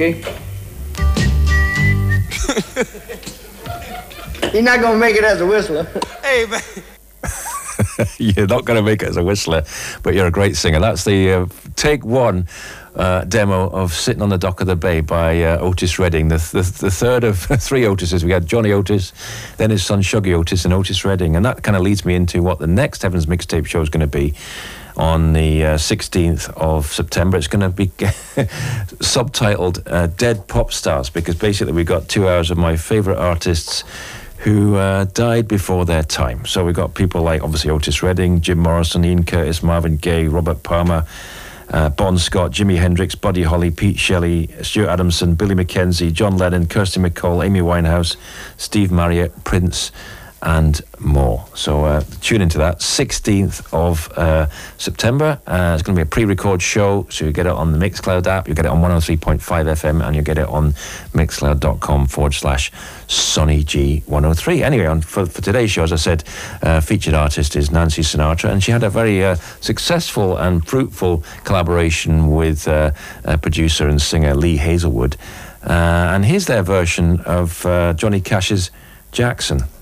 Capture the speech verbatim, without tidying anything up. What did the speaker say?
Okay? You're not going to make it as a whistler. Hey, man. You're not going to make it as a whistler, but you're a great singer. That's the uh, take one uh, demo of Sitting on the Dock of the Bay by uh, Otis Redding, the, the the third of three Otises. We had Johnny Otis, then his son Shuggy Otis, and Otis Redding. And that kind of leads me into what the next Heaven's Mixtape show is going to be on the uh, sixteenth of September. It's going to be subtitled uh, Dead Pop Stars, because basically we've got two hours of my favourite artists who uh, died before their time. So we've got people like, obviously, Otis Redding, Jim Morrison, Ian Curtis, Marvin Gaye, Robert Palmer, uh, Bon Scott, Jimi Hendrix, Buddy Holly, Pete Shelley, Stuart Adamson, Billy Mackenzie, John Lennon, Kirsty MacColl, Amy Winehouse, Steve Marriott, Prince, and more. So uh, tune into that. sixteenth of uh, September. Uh, it's going to be a pre-record show, so you get it on the Mixcloud app, you get it on one oh three point five F M, and you get it on mixcloud.com forward slash Sonny G one oh three. Anyway, on, for, for today's show, as I said, uh, featured artist is Nancy Sinatra, and she had a very uh, successful and fruitful collaboration with uh, uh, producer and singer Lee Hazelwood. Uh, and here's their version of uh, Johnny Cash's Jackson.